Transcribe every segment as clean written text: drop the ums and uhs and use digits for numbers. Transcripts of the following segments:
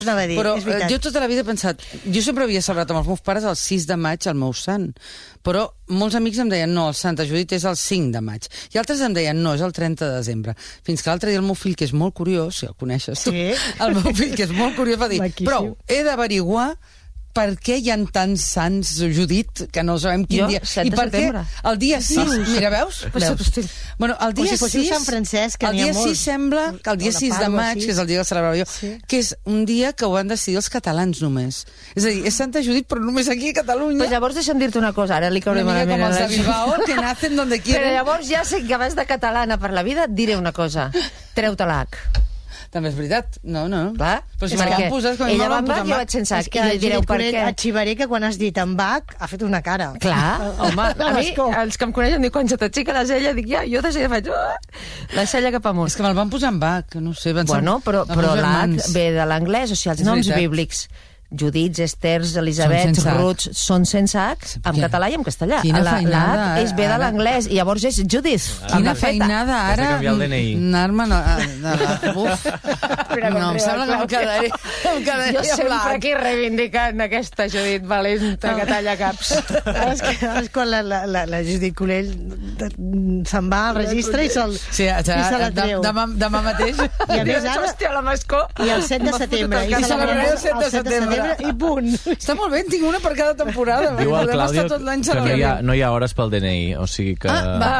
Però jo tota la vida he pensat... Jo sempre havia celebrat amb els meus pares el 6 de maig, el meu sant. Però molts amics em deien, no, el Santa Judit és el 5 de maig. I altres em deien, no, és el 30 de desembre. Fins que l'altre dia el meu fill, que és molt curiós, si el coneixes tu, el meu fill, que és molt curiós, va dir, prou, he d'averiguar per què hi ha tants sants Judit, que no sabem quin dia... I per què el dia 6... Mira, veus? Bueno, el dia 6... Sant Francesc, el dia 6 sembla que el dia 6 de maig, que és el dia que celebrava jo, que és un dia que ho han decidit els catalans només. És a dir, és Santa Judit, però només aquí a Catalunya. Pues llavors deixa'm dir-te una cosa, ara li caurem a la mena. Com els de Bilbao, que nacen donde quieren. Però llavors ja sé que abans de catalana per la vida et diré una cosa. Treu-te l'H. També és veritat. No. Clar. Però si me'l van posar, com ella va amb Bach, jo vaig sense H. I direu per què. Et xivaré que quan has dit en Bach ha fet una cara. Clar, home, a mi, els que em coneixen, dic, quan se t'aixeca la cella, dic, ja, jo de seguida faig la cella cap amunt. És que me'l van posar en Bach, no sé. Bueno, però l'H ve de l'anglès, o sigui, els noms bíblics. Judits, Esters, Elisabets, Ruts, són sense H, en català i en castellà. Quina feinada. L'H ve de l'anglès, i llavors és Judith. Quina feinada, ara... Has de canviar el DNI. Anar-me'n Uf. No, em sembla que em quedaria jo sempre aquí reivindicant aquesta Judit valenta que talla caps. És quan la Judit Colell se'n va al registre i se la treu. Demà mateix. I a més ara... Hòstia, la Mascó. I el 7 de setembre. I celebraré el 7 de setembre. I punt. Està molt bé, en tinc una per cada temporada. Diu el Claudio que no hi ha hores pel DNI, o sigui que...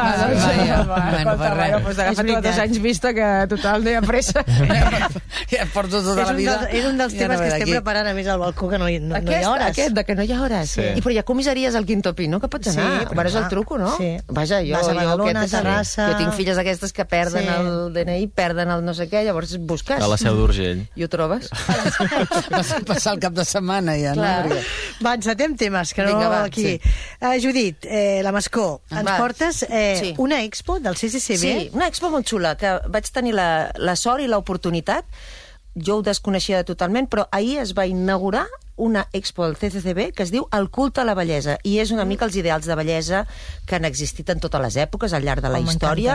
Pues agafa 2 anys vista que total no hi ha pressa. Ja porto tota la vida. És un dels temes que estem preparant a més al balcó, que no hi ha hores. Aquest, de que no hi ha hores. I però hi ha comissaries al Quinto Pino que pots anar. Veuràs el truco, no? Vaja, jo... Vas a Badalona, a Terrassa... Jo tinc filles d'aquestes que perden el DNI, perden el no sé què, llavors busques. A la Seu d'Urgell. I ho trobes. Vas passar el cap de setmana ja, no? Va, encetem temes, que no aquí. Judit, la Mascó, ens portes una expo del CCCB? Sí, una expo molt xula, que vaig tenir la sort i l'oportunitat. Jo ho desconeixia totalment, però ahir es va inaugurar una expo al CCCB que es diu El culte a la bellesa, i és una mica els ideals de bellesa que han existit en totes les èpoques al llarg de la història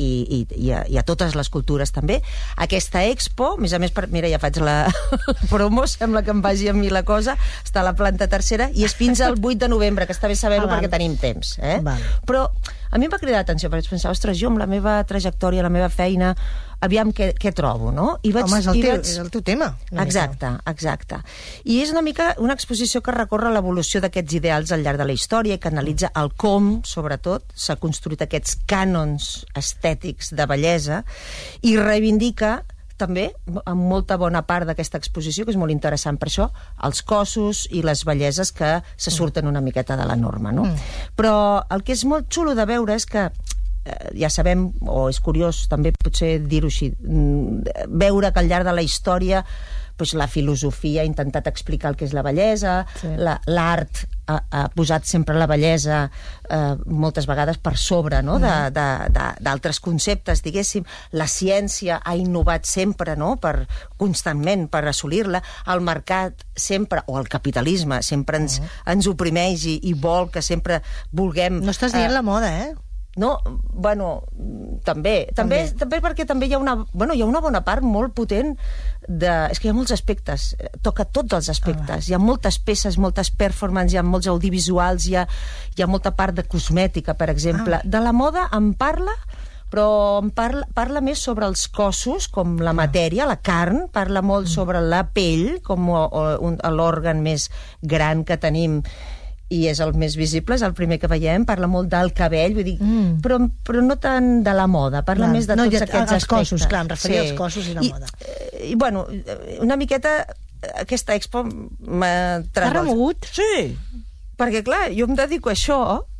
i a totes les cultures també. Aquesta expo, a més, mira, ja faig la promo, sembla que em vagi a mi la cosa, està a la planta tercera i és fins al 8 de novembre, que està bé saber-ho perquè tenim temps. Però a mi em va cridar l'atenció, perquè vaig pensar, ostres, jo amb la meva trajectòria, la meva feina, aviam què trobo, no? Home, és el teu tema. Exacte. I és una mica una exposició que recorre l'evolució d'aquests ideals al llarg de la història i que analitza el com, sobretot, s'ha construït aquests cànons estètics de bellesa i reivindica també, amb molta bona part d'aquesta exposició, que és molt interessant per això, els cossos i les belleses que se surten una miqueta de la norma, no? Però el que és molt xulo de veure és que ja sabem, o és curiós també potser dir-ho així, veure que al llarg de la història la filosofia ha intentat explicar el que és la bellesa, l'art ha posat sempre la bellesa moltes vegades per sobre d'altres conceptes, diguéssim. La ciència ha innovat sempre, constantment per assolir-la. El mercat sempre, o el capitalisme, sempre ens oprimeix i vol que sempre vulguem... No estàs dient la moda, No, bueno, també perquè també hi ha una bona part molt potent és que hi ha molts aspectes, toca tots els aspectes, hi ha moltes peces, moltes performances, hi ha molts audiovisuals, hi ha molta part de cosmètica, per exemple. De la moda en parla, però parla més sobre els cossos, com la matèria, la carn, parla molt sobre la pell, com l'òrgan més gran que tenim, i és el més visible, és el primer que veiem, parla molt del cabell, vull dir, però no tant de la moda, parla més de tots aquests aspectes. Els cossos, clar, em referia als cossos i la moda. I bueno, una miqueta aquesta expo m'ha... T'ha remogut? Sí, perquè clar, jo em dedico a això.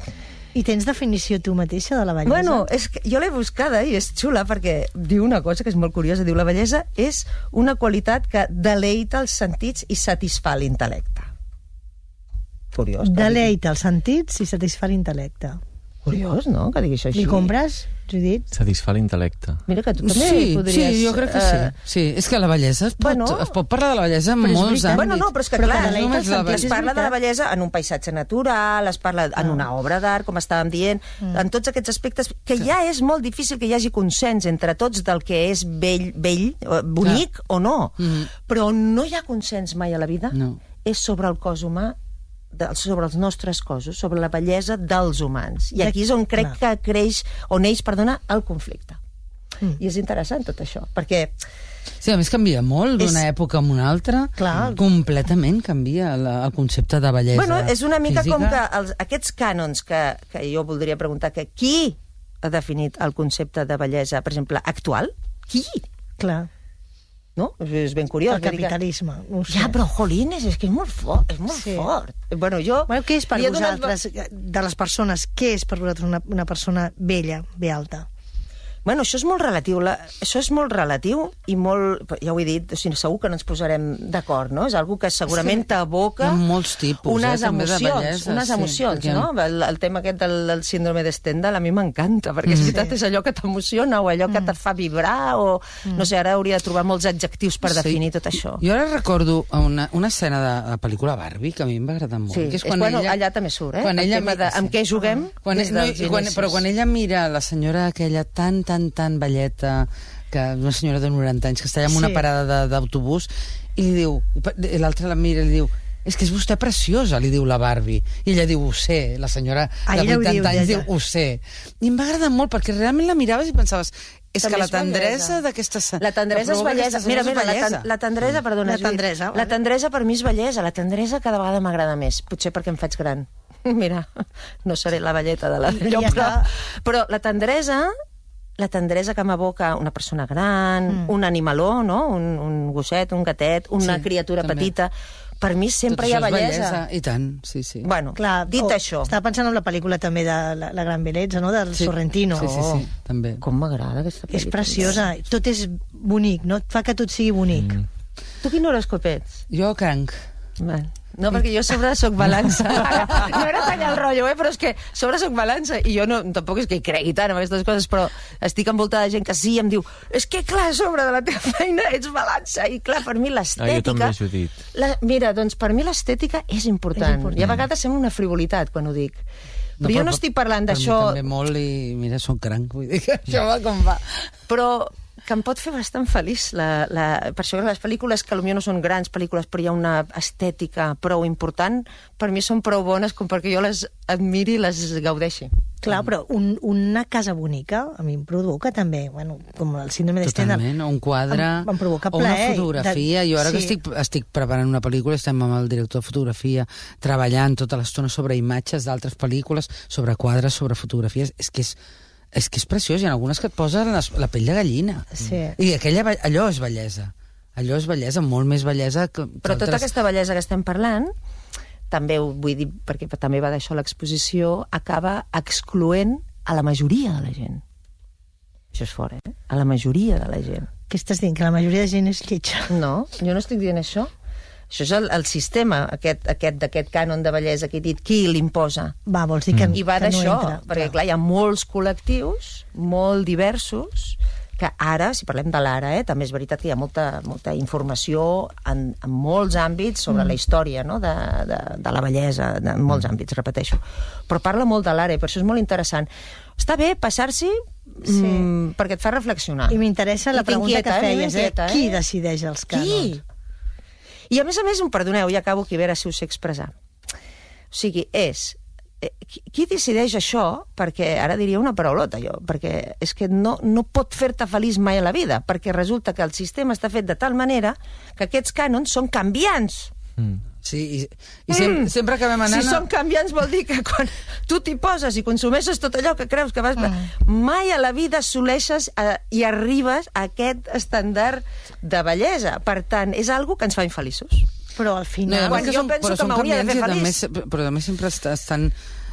I tens definició tu mateixa de la bellesa? Bueno, és que jo l'he buscada i és xula perquè diu una cosa que és molt curiosa, diu la bellesa és una qualitat que deleita els sentits i satisfà l'intel·lecte. Curiós. Deleita els sentits i satisfà l'intel·lecte. Curiós, no?, que digui això així. Li compres, Judit? Satisfà l'intel·lecte. Mira que tu també podries... Sí, jo crec que sí. Sí, és que la bellesa es pot parlar de la bellesa en molts àmbits. Bueno, no, però és que clar, es parla de la bellesa en un paisatge natural, es parla en una obra d'art, com estàvem dient, en tots aquests aspectes, que ja és molt difícil que hi hagi consens entre tots del que és bell, bonic o no. Però no hi ha consens mai a la vida. És sobre el cos humà, sobre els nostres cossos, sobre la bellesa dels humans. I aquí és on crec que neix el conflicte. I és interessant tot això, perquè... Sí, a més canvia molt d'una època a una altra. Completament canvia el concepte de bellesa física. Bueno, és una mica com que aquests cànons que jo voldria preguntar, que qui ha definit el concepte de bellesa, per exemple, actual? Qui? Clar. No? És ben curiós. El capitalisme. Ja, però, jolines, és que és molt fort. És molt fort. Bueno, què és per vosaltres, de les persones, què és per vosaltres una persona bella, bé alta? Bueno, això és molt relatiu. Això és molt relatiu i molt... Ja ho he dit, segur que no ens posarem d'acord, no? És algo que segurament t'aboca molts tipus, unes emocions, no? El tema aquest del síndrome de Stendhal a mi m'encanta, perquè és veritat, és allò que t'emociona o allò que et fa vibrar o... No sé, ara hauria de trobar molts adjectius per definir tot això. Jo ara recordo una escena de la pel·lícula Barbie que a mi em va agradar molt. Sí, allà també surt, eh? El tema de amb què juguem des dels inicis. Però quan ella mira la senyora aquella tan velleta, que una senyora de 90 anys que està allà en una parada d'autobús i li diu, l'altra la mira i li diu, és que és vostè preciosa, li diu la Barbie. I ella diu, ho sé, la senyora de 80 anys diu, ho sé. I em va agradar molt, perquè realment la miraves i pensaves, és que la tendresa d'aquesta... La tendresa és bellesa. Mira, la tendresa, perdona, la tendresa per mi és bellesa. La tendresa cada vegada m'agrada més, potser perquè em faig gran. Mira, no seré la velleta de la llopra, però la tendresa que m'evoca una persona gran, un animaló, no? Un gosset, un gatet, una criatura petita. Per mi sempre hi ha bellesa. I tant, sí. Bueno, dit això... Estava pensant en la pel·lícula també de La gran bellesa, no? Del Sorrentino. Sí, també. Com m'agrada aquesta pel·lícula. És preciosa. Tot és bonic, no? Fa que tot sigui bonic. Tu quin horòscop ets? Jo cranc. No, perquè jo sobre soc balança. No era tallar el rotllo, però és que sobre soc balança. I jo tampoc és que hi cregui tant en aquestes coses, però estic envoltada de gent que sí, em diu, és que clar, a sobre de la teva feina ets balança. I clar, per mi l'estètica... Jo també, Judit. Mira, doncs per mi l'estètica és important. I a vegades sembla una frivolitat quan ho dic. Però jo no estic parlant d'això... Per mi també molt i, mira, soc cranc, vull dir que això va com va. Però que em pot fer bastant feliç. Per això les pel·lícules que potser no són grans pel·lícules, però hi ha una estètica prou important, per mi són prou bones com perquè jo les admiri i les gaudeixi. Clar, però una casa bonica a mi em provoca també, bueno, com el síndrome de Stendhal. Totalment, un quadre, em provoca o una fotografia. Jo ara que estic preparant una pel·lícula, estem amb el director de fotografia treballant tota l'estona sobre imatges d'altres pel·lícules, sobre quadres, sobre fotografies. És que és preciós, hi ha algunes que et posen la pell de gallina. Sí. I allò és bellesa. Allò és bellesa, molt més bellesa que... Però tota aquesta bellesa que estem parlant, també ho vull dir, perquè també va d'això l'exposició, acaba excloent a la majoria de la gent. Això és fort, eh? A la majoria de la gent. Què estàs dient? Que la majoria de gent és lletja? No, jo no estic dient això. Això és el sistema, d'aquest cànon de bellesa que he dit, qui l'imposa. Vols dir que I va d'això, perquè clar, hi ha molts col·lectius, molt diversos, que ara, si parlem de l'ara, també és veritat que hi ha molta informació en molts àmbits sobre la història, no? de la bellesa, en molts àmbits, repeteixo. Però parla molt de l'ara i per això és molt interessant. Està bé passar-s'hi perquè et fa reflexionar. I m'interessa la pregunta que feies, qui decideix els cànons? I a més, perdoneu, ja acabo aquí, a veure si ho sé expressar. O sigui, qui decideix això, perquè ara diria una paraulota jo, perquè és que no pot fer-te feliç mai a la vida, perquè resulta que el sistema està fet de tal manera que aquests cànons són canviants. Sí, i sempre acabem anant... Si són canviants vol dir que quan tu t'hi poses i consumeixes tot allò que creus que vas... Mai a la vida assoleixes i arribes a aquest estàndard de bellesa. Per tant, és algo que ens fa infeliços. Però al final... Quan jo penso que m'hauria de fer feliç... Però també sempre estan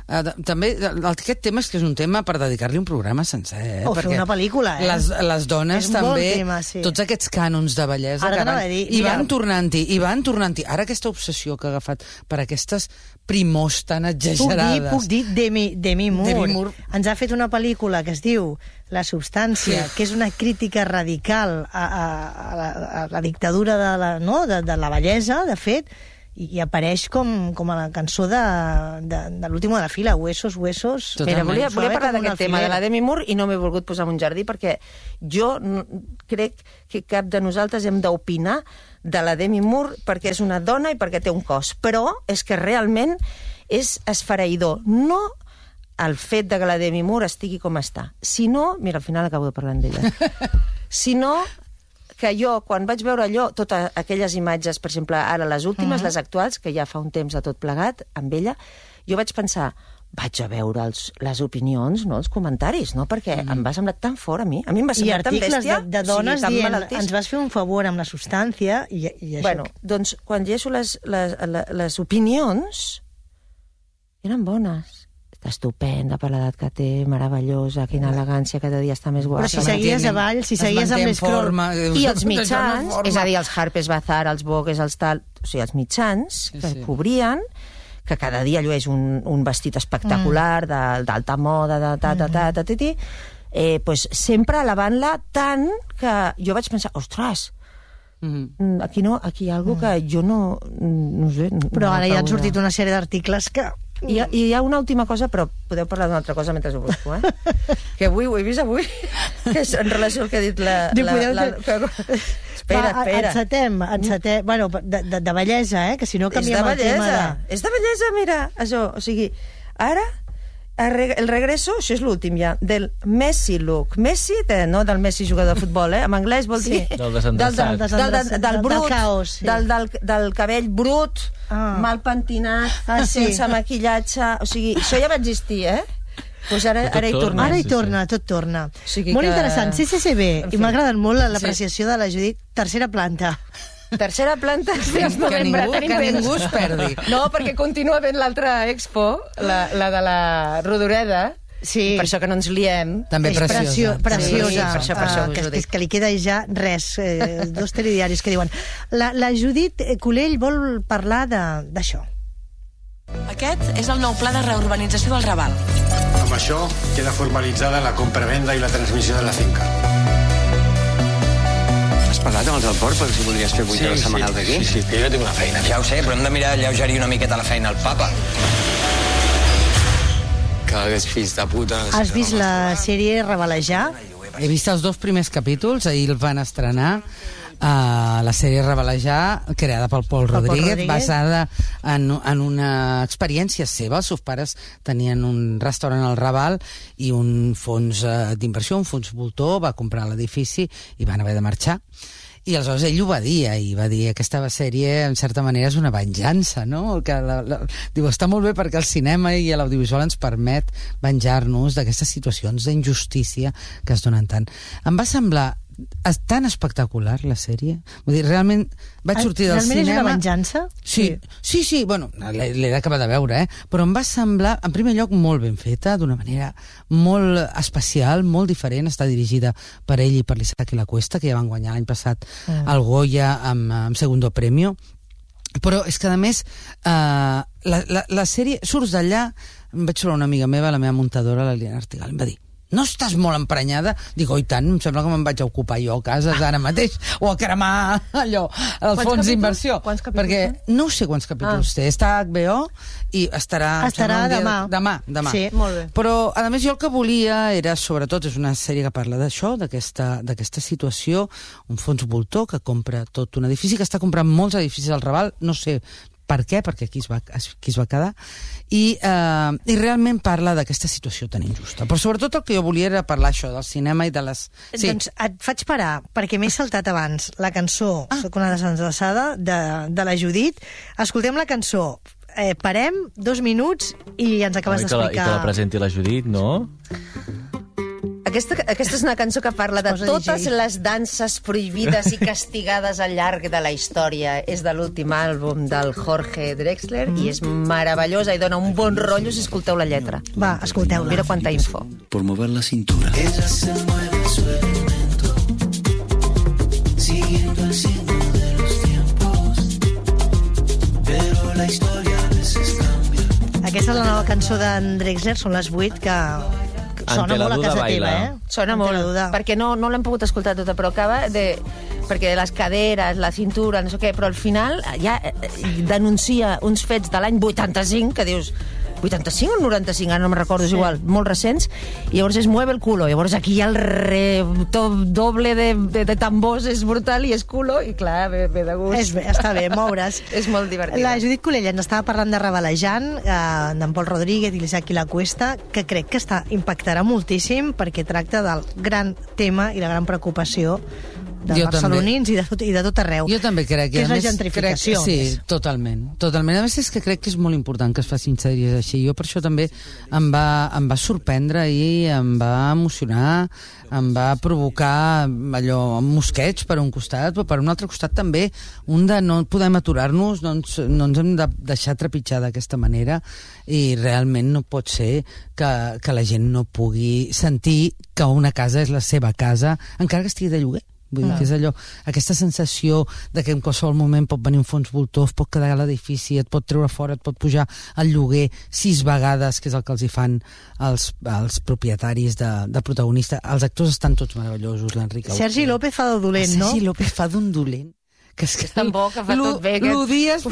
També aquest tema és que és un tema per dedicar-li un programa sencer. O fer una pel·lícula, Les dones també, tots aquests cànons de bellesa i van tornant-hi. Ara aquesta obsessió que ha agafat per aquestes primors tan exagerades. Puc dir Demi Moore. Ens ha fet una pel·lícula que es diu La substància, que és una crítica radical a la dictadura de la bellesa, de fet, i apareix com a la cançó de l'últim de la fila, Huesos. Mira, volia parlar d'aquest tema de la Demi Moore i no m'he volgut posar en un jardí perquè jo crec que cap de nosaltres hem d'opinar de la Demi Moore perquè és una dona i perquè té un cos, però és que realment és esfereïdor. No el fet de que la Demi Moore estigui com està, sinó, mira, al final acabo de parlar d'ella, sinó que jo, quan vaig veure allò, totes aquelles imatges, per exemple, ara les últimes, les actuals, que ja fa un temps de tot plegat, amb ella, jo vaig pensar, vaig a veure les opinions, no, els comentaris, no? Perquè em va semblar tan fort a mi em va semblar tan bèstia. I articles de dones dient, ens vas fer un favor amb la substància, i això... Bueno, doncs, quan llegeixo les opinions, eren bones. Estupenda per l'edat que té, meravellosa, quina elegància, cada dia està més guapa. Però si seguies avall, si seguies amb l'escroll... I els mitjans, és a dir, els Harper's Bazaar, els Vogues, els tal... O sigui, els mitjans que cobrien, que cada dia llueix un vestit espectacular, d'alta moda, pues sempre elevant-la tant que jo vaig pensar, ostres, aquí hi ha alguna que jo no sé... Però ara ja han sortit una sèrie d'articles que... I hi ha una última cosa, però podeu parlar d'una altra cosa mentre ho busco, que avui, ho he vist avui, que és en relació al que ha dit Espera. Encetem. Bueno, de bellesa, que si no canviem el tema de... És de bellesa, mira, això. O sigui, ara, el regreso, això és l'últim ja, del Messi look. Messi, no del Messi jugador de futbol, en anglès vol dir... Del desendreçat. Del brut, del caos, del cabell brut, mal pentinat, sense maquillatge... O sigui, això ja va existir, Pues ara hi torna. Ara hi torna, tot torna. Molt interessant. CCCB, i m'ha agradat molt l'apreciació de la Judit. Tercera planta. Tercera planta, que ningú es perdi. No, perquè continua ben l'altra expo, la de la Rodoreda, sí. Per això que no ens liem. També preciosa. Preciosa. Sí, per això us ho dic. Que li queda ja res, dos telediaris que diuen. La Judit Colell vol parlar d'això. Aquest és el nou pla de reurbanització del Raval. Amb això queda formalitzada la compra-venda i la transmissió de la finca. Has parlat amb els del port per si voldries fer 8 hores setmanals aquí? Sí, que jo tinc una feina. Ja ho sé, però hem de mirar alleugerir una miqueta la feina al papa. Cada vegada fills de puta... Has vist la sèrie Revelejar? He vist els 2 primers capítols, ahir el van estrenar. La sèrie Revelejar, creada pel Pol Rodríguez, basada en una experiència seva. Els seus pares tenien un restaurant al Raval i un fons d'inversió, un fons voltor, va comprar l'edifici i van haver de marxar. I aleshores ell ho va dir, i va dir que aquesta sèrie, en certa manera, és una venjança, no? Diu, està molt bé perquè el cinema i l'audiovisual ens permet venjar-nos d'aquestes situacions d'injustícia que es donen tant. Em va semblar tan espectacular la sèrie, vull dir, realment vaig sortir del cinema... Realment és una venjança? Sí, bueno, l'he d'acabar de veure, però em va semblar, en primer lloc, molt ben feta, d'una manera molt especial, molt diferent, està dirigida per ell i per l'Isaac i la Cuesta, que ja van guanyar l'any passat el Goya amb Segundo Premio, però és que a més la sèrie, surts d'allà, em vaig trobar una amiga meva, la meva muntadora, la Liliana Artigal, em va dir, no estàs molt emprenyada? Dic, oi tant, em sembla que me'n vaig a ocupar jo a casa ara mateix, o a cremar allò, el fons d'inversió. Quants capítols? Perquè no sé quants capítols té. Està a HBO i estarà demà. Sí, molt bé. Però, a més, jo el que volia era, sobretot, és una sèrie que parla d'això, d'aquesta situació, un fons voltor que compra tot un edifici, que està comprant molts edificis al Raval, no sé per què, perquè aquí es va quedar, i realment parla d'aquesta situació tan injusta. Però sobretot el que jo volia era parlar això del cinema i de les... Sí. Doncs et faig parar, perquè m'he saltat abans la cançó Soc una desenllaçada de la Judit. Escoltem la cançó. Parem 2 minuts i ens acabes d'explicar... I que la presenti la Judit, no? Aquesta és una cançó que parla de totes les danses prohibides i castigades al llarg de la història. És de l'últim àlbum del Jorge Drexler i és meravellosa i dona un bon rotllo si escolteu la lletra. Va, escolteu-la. Mira quanta info. Por mover la cintura. Ella se mueve suavemente, siguiendo el signo de los tiempos, pero la historia a veces cambia. Aquesta és la nova cançó d'en Drexler, són les 8, que sona molt a casa teva, Sona molt, perquè no l'hem pogut escoltar tota, però acaba de... perquè les caderes, la cintura, no sé què, però al final ja denuncia uns fets de l'any 85, que dius... 85 o 95, ara no me'n recordo, és igual, molt recents, i llavors es mueve el culo, llavors aquí hi ha el doble de tambors, és brutal, i és culo, i clar, ve de gust. Està bé, moure's. És molt divertit. La Judit Colella ens estava parlant de Revelejant, d'en Pol Rodríguez i l'Isaac Lacuesta, que crec que impactarà moltíssim perquè tracta del gran tema i la gran preocupació de barcelonins i de tot arreu. Jo també crec. Que és la gentrificació. Sí, totalment. A més, és que crec que és molt important que es facin sèries així. Jo per això també em va sorprendre i em va emocionar, em va provocar allò, mosqueig per un costat, però per un altre costat també un de no podem aturar-nos, no ens hem de deixar trepitjar d'aquesta manera, i realment no pot ser que la gent no pugui sentir que una casa és la seva casa, encara que estigui de lloguer. Vull dir que és allò, aquesta sensació de que en qualsevol moment pot venir un fons voltor, pot quedar a l'edifici, et pot treure fora, et pot pujar al lloguer 6 vegades, que és el que els hi fan els propietaris de protagonista. Els actors estan tots meravellosos, l'Enric Auqué. Sergi López fa de dolent, no? Sergi López fa d'un dolent. Que és tan bo, que fa tot bé. L'odies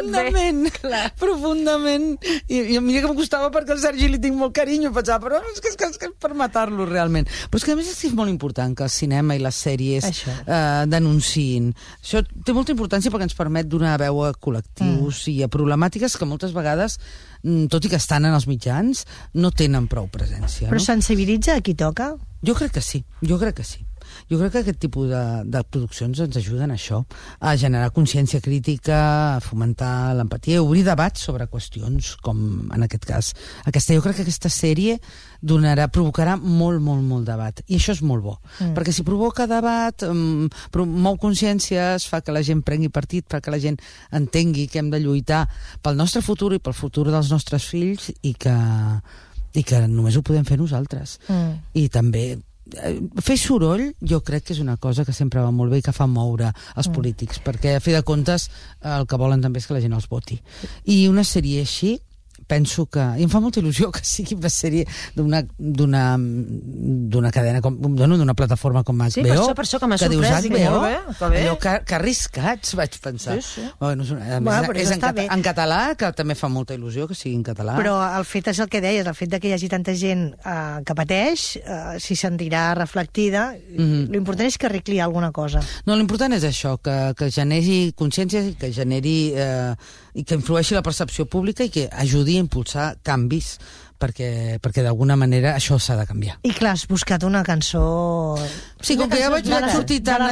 profundament. I mira que em costava, perquè al Sergi li tinc molt carinyo, pensava, però és que per matar-lo realment. Però és que a més és molt important que el cinema i les sèries denunciïn. Això té molta importància perquè ens permet donar veu a col·lectius i a problemàtiques que moltes vegades, tot i que estan en els mitjans, no tenen prou presència. Però sensibilitza a qui toca? Jo crec que sí. Jo crec que aquest tipus de produccions ens ajuden a això, a generar consciència crítica, a fomentar l'empatia, a obrir debats sobre qüestions, com en aquest cas. Jo crec que aquesta sèrie provocarà molt debat, i això és molt bo, perquè si provoca debat, mou consciències, fa que la gent prengui partit, fa que la gent entengui que hem de lluitar pel nostre futur i pel futur dels nostres fills, i que només ho podem fer nosaltres. I també fer soroll, jo crec que és una cosa que sempre va molt bé i que fa moure els polítics, perquè a fi de comptes el que volen també és que la gent els voti. I una sèrie així, penso que... I em fa molta il·lusió que sigui una sèrie d'una cadena, d'una plataforma com HBO. Sí, per això que m'ha sorprès. Allò que arriscats, vaig pensar. Sí. Bueno, és en català, que també fa molta il·lusió que sigui en català. Però el fet és el que deies, el fet que hi hagi tanta gent que pateix, s'hi sentirà reflectida. L'important és que arregli alguna cosa. No, l'important és això, que generi consciència, que generi i que influeixi la percepció pública i que ajudi a impulsar canvis, perquè d'alguna manera això s'ha de canviar. I clar, has buscat una cançó... Sí, com que ja vaig sortir tan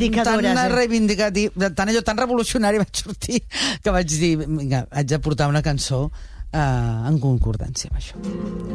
revolucionari vaig sortir, que vaig dir, vinga, haig de portar una cançó en concordància amb això.